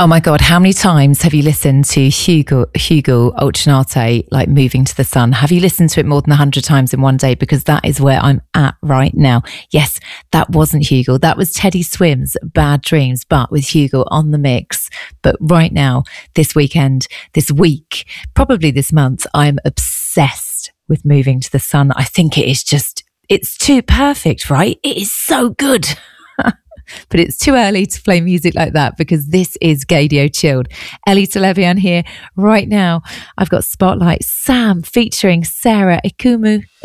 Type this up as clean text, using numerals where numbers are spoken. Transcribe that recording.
Oh my God, how many times have you listened to Hugo Olcinato, like Moving to the Sun? Have you listened to it more than 100 times in one day? Because that is where I'm at right now. Yes, that wasn't Hugo. That was Teddy Swims' Bad Dreams, but with Hugo on the mix. But right now, this weekend, this week, probably this month, I'm obsessed with Moving to the Sun. I think it is just, it's too perfect, right? It is so good. But it's too early to play music like that because this is Gaydio Chilled. Ellie Televian here right now. I've got Spotlight Sam featuring Sarah Ikumu